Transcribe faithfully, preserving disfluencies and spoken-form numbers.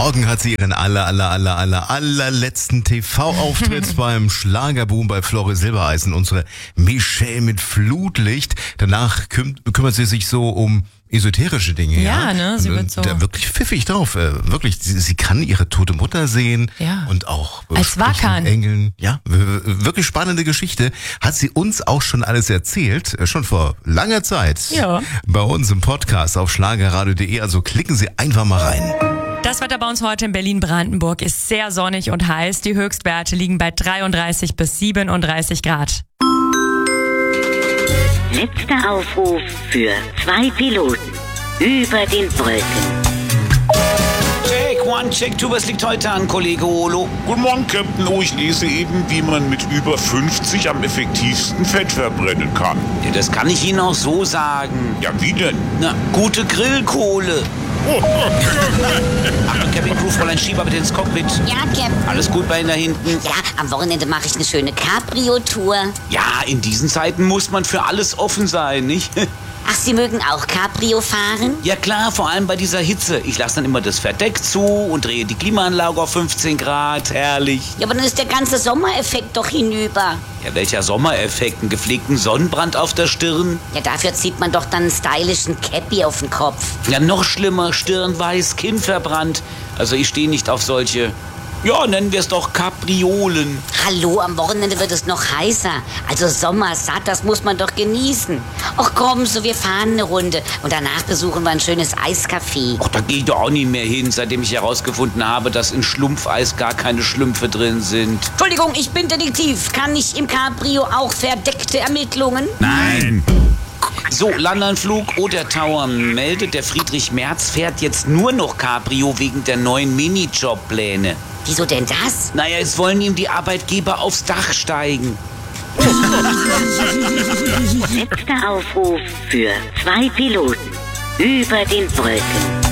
Morgen hat sie ihren aller, aller, aller, aller, allerletzten T V-Auftritt beim Schlagerboom bei Flore Silbereisen. Unsere Michelle mit Flutlicht. Danach küm- kümmert sie sich so um esoterische Dinge. Ja, ja? ne? Sie und, wird so. Da wirklich pfiffig drauf. Äh, wirklich, sie, sie kann ihre tote Mutter sehen. Ja. Und auch äh, als sprechen Wakan. Engeln. Ja, w- wirklich spannende Geschichte. Hat sie uns auch schon alles erzählt. Äh, schon vor langer Zeit. Ja. Bei uns im Podcast auf schlagerradio punkt de. Also klicken Sie einfach mal rein. Das Wetter bei uns heute in Berlin-Brandenburg ist sehr sonnig und heiß. Die Höchstwerte liegen bei dreiunddreißig bis siebenunddreißig Grad. Letzter Aufruf für zwei Piloten über den Wolken. Check, one, check, two, was liegt heute an, Kollege Olo? Guten Morgen, Captain. Oh, ich lese eben, wie man mit über fünfzig am effektivsten Fett verbrennen kann. Ja, das kann ich Ihnen auch so sagen. Ja, wie denn? Na, gute Grillkohle. Achtung, Cabin Crew, Fräulein Schieber bitte ins Cockpit. Ja, Captain. Alles gut bei Ihnen da hinten? Ja, am Wochenende mache ich eine schöne Cabrio-Tour. Ja, in diesen Zeiten muss man für alles offen sein, nicht? Ach, Sie mögen auch Cabrio fahren? Ja klar, vor allem bei dieser Hitze. Ich lasse dann immer das Verdeck zu und drehe die Klimaanlage auf fünfzehn Grad. Herrlich. Ja, aber dann ist der ganze Sommereffekt doch hinüber. Ja, welcher Sommereffekt? Einen gepflegten Sonnenbrand auf der Stirn? Ja, dafür zieht man doch dann einen stylischen Cappy auf den Kopf. Ja, noch schlimmer, Stirn weiß, Kinn verbrannt. Also ich stehe nicht auf solche, ja, nennen wir es doch Kapriolen. Hallo, am Wochenende wird es noch heißer. Also sommersatt, das muss man doch genießen. Ach komm, so wir fahren eine Runde und danach besuchen wir ein schönes Eiscafé. Ach, da gehe ich doch auch nicht mehr hin, seitdem ich herausgefunden habe, dass in Schlumpfeis gar keine Schlümpfe drin sind. Entschuldigung, ich bin Detektiv. Kann ich im Cabrio auch verdeckte Ermittlungen? Nein. So, Landanflug oder Tower meldet, der Friedrich Merz fährt jetzt nur noch Cabrio wegen der neuen Minijobpläne. Wieso denn das? Naja, es wollen ihm die Arbeitgeber aufs Dach steigen. Letzter Aufruf für zwei Piloten über den Wolken.